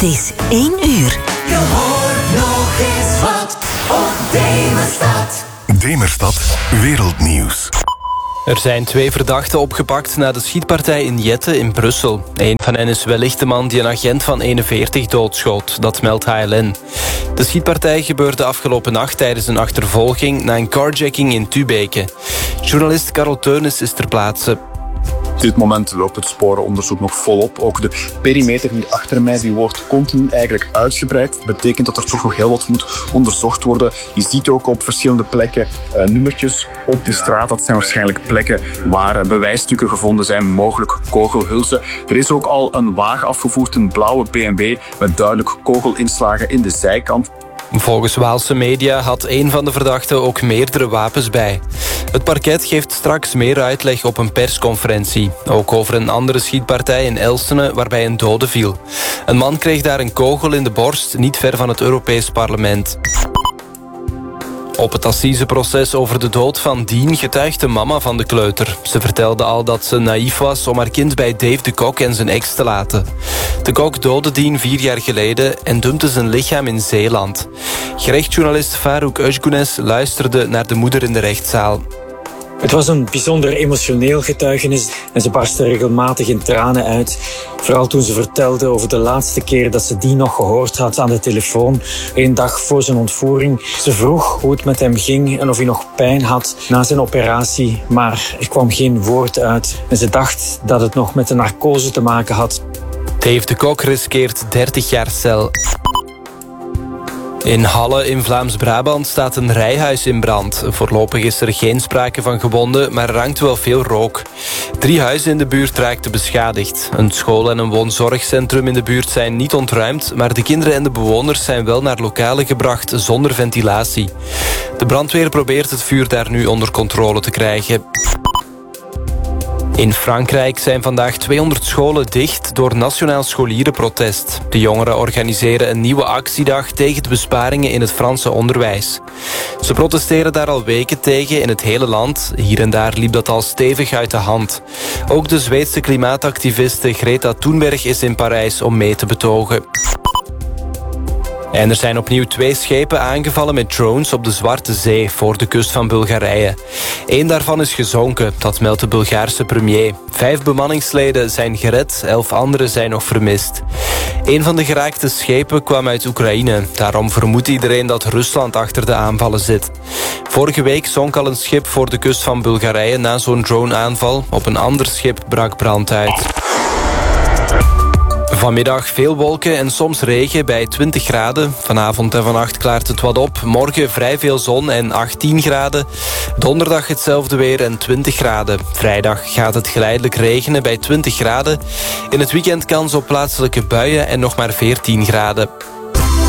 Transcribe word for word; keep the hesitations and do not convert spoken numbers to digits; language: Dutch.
is één uur. Je hoort nog eens wat op Demerstad. Demerstad Wereldnieuws. Er zijn twee verdachten opgepakt na de schietpartij in Jette in Brussel. Een van hen is wellicht de man die een agent van eenenveertig doodschoot. Dat meldt H L N. De schietpartij gebeurde afgelopen nacht tijdens een achtervolging na een carjacking in Tubeke. Journalist Karel Teunis is ter plaatse. Op dit moment loopt het sporenonderzoek nog volop. Ook de perimeter hier achter mij die wordt continu eigenlijk uitgebreid. Dat betekent dat er toch nog heel wat moet onderzocht worden. Je ziet ook op verschillende plekken uh, nummertjes op de straat. Dat zijn waarschijnlijk plekken waar uh, bewijsstukken gevonden zijn, mogelijk kogelhulzen. Er is ook al een wagen afgevoerd, een blauwe B M W met duidelijk kogelinslagen in de zijkant. Volgens Waalse media had een van de verdachten ook meerdere wapens bij. Het parket geeft straks meer uitleg op een persconferentie. Ook over een andere schietpartij in Elsene waarbij een dode viel. Een man kreeg daar een kogel in de borst, niet ver van het Europees Parlement. Op het assiseproces over de dood van Dien getuigt de mama van de kleuter. Ze vertelde al dat ze naïef was om haar kind bij Dave de Kok en zijn ex te laten. De Kok doodde Dien vier jaar geleden en dumpte zijn lichaam in Zeeland. Gerechtsjournalist Farouk Özgunes luisterde naar de moeder in de rechtszaal. Het was een bijzonder emotioneel getuigenis en ze barstte regelmatig in tranen uit. Vooral toen ze vertelde over de laatste keer dat ze die nog gehoord had aan de telefoon, een dag voor zijn ontvoering. Ze vroeg hoe het met hem ging en of hij nog pijn had na zijn operatie, maar er kwam geen woord uit. En ze dacht dat het nog met de narcose te maken had. Dave de Kok riskeert dertig jaar cel. In Halle in Vlaams-Brabant staat een rijhuis in brand. Voorlopig is er geen sprake van gewonden, maar er hangt wel veel rook. Drie huizen in de buurt raakten beschadigd. Een school en een woonzorgcentrum in de buurt zijn niet ontruimd, maar de kinderen en de bewoners zijn wel naar lokalen gebracht zonder ventilatie. De brandweer probeert het vuur daar nu onder controle te krijgen. In Frankrijk zijn vandaag tweehonderd scholen dicht door nationaal scholierenprotest. De jongeren organiseren een nieuwe actiedag tegen de besparingen in het Franse onderwijs. Ze protesteren daar al weken tegen in het hele land. Hier en daar liep dat al stevig uit de hand. Ook de Zweedse klimaatactiviste Greta Thunberg is in Parijs om mee te betogen. En er zijn opnieuw twee schepen aangevallen met drones op de Zwarte Zee voor de kust van Bulgarije. Eén daarvan is gezonken, dat meldt de Bulgaarse premier. Vijf bemanningsleden zijn gered, elf anderen zijn nog vermist. Een van de geraakte schepen kwam uit Oekraïne. Daarom vermoedt iedereen dat Rusland achter de aanvallen zit. Vorige week zonk al een schip voor de kust van Bulgarije na zo'n droneaanval. Op een ander schip brak brand uit. Vanmiddag veel wolken en soms regen bij twintig graden. Vanavond en vannacht klaart het wat op. Morgen vrij veel zon en achttien graden. Donderdag hetzelfde weer en twintig graden. Vrijdag gaat het geleidelijk regenen bij twintig graden. In het weekend kans op plaatselijke buien en nog maar veertien graden.